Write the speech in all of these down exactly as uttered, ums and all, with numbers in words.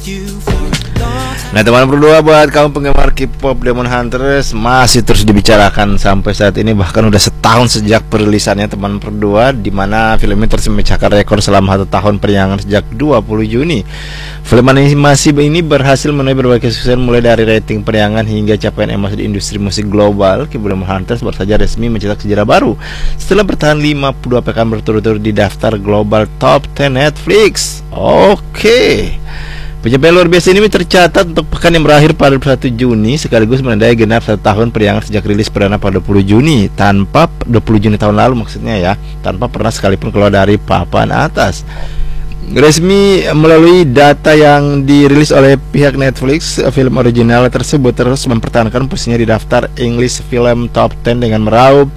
Nah teman berdua, buat kamu penggemar K-pop, Demon Hunters masih terus dibicarakan sampai saat ini, bahkan udah setahun sejak perilisannya teman berdua, dimana film ini terus memecahkan rekor selama satu tahun penayangan sejak dua puluh Juni. Film animasi ini berhasil menuai berbagai sukses, mulai dari rating penayangan hingga capaian emas di industri musik global. Demon Hunters baru saja resmi mencetak sejarah baru setelah bertahan lima puluh dua pekan berturut-turut di daftar global top sepuluh Netflix. Oke okay. Pencapaian luar biasa ini tercatat untuk pekan yang berakhir pada satu Juni, sekaligus menandai genap satu tahun penayangan sejak rilis perdana pada dua puluh Juni tanpa dua puluh Juni tahun lalu maksudnya ya, tanpa pernah sekalipun keluar dari papan atas. Resmi melalui data yang dirilis oleh pihak Netflix, film original tersebut terus mempertahankan posisinya di daftar English Film Top sepuluh dengan meraup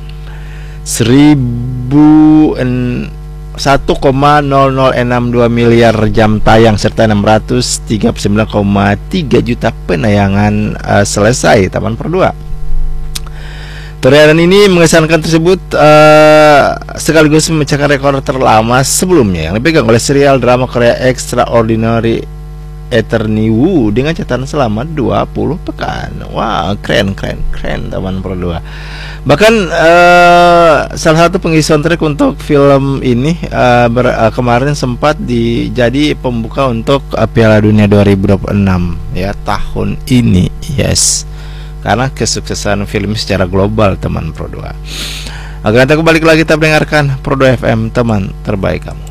satu koma nol nol enam dua miliar jam tayang serta enam ratus tiga puluh sembilan koma tiga juta penayangan uh, selesai teman berdua. Torehan ini mengesankan tersebut uh, sekaligus memecahkan rekor terlama sebelumnya yang dipegang oleh serial drama Korea Extraordinary Eternity Woo dengan catatan selama dua puluh pekan. Wah, wow, keren keren keren teman berdua. Bahkan uh, salah satu pengisi soundtrack untuk film ini uh, ber, uh, kemarin sempat dijadi pembuka untuk uh, Piala Dunia dua ribu dua puluh enam ya, tahun ini. Yes. Karena kesuksesan film secara global teman berdua. Agar kita kembali lagi kita mendengarkan Pro dua F M, teman terbaik kamu.